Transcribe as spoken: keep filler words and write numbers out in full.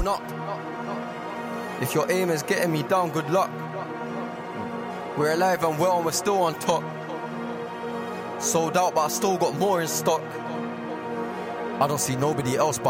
blown up. If your aim is getting me down, good luck. We're alive and well and we're still on top. Sold out but I still got more in stock. I don't see nobody else but